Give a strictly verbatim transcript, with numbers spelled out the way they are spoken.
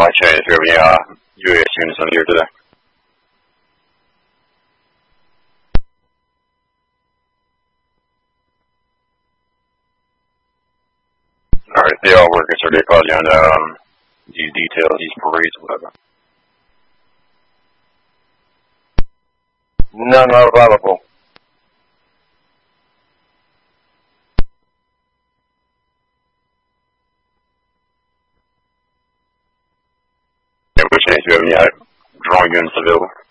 by chance if you have any uh, U S units on here today. Alright, they all working, so they're probably on um, these details, these parades, whatever. None are available. Yeah, which chance if you have any uh, drone units available.